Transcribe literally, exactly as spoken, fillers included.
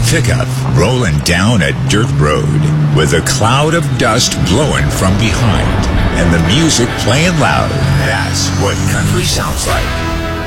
pickup rolling down a dirt road with a cloud of dust blowing from behind and the music playing loud. That's what country sounds like.